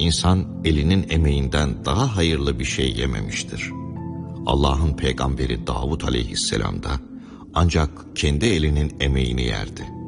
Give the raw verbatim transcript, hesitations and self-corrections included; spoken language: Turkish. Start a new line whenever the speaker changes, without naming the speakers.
insan elinin emeğinden daha hayırlı bir şey yememiştir. Allah'ın peygamberi Davud aleyhisselam da ancak kendi elinin emeğini yerdi.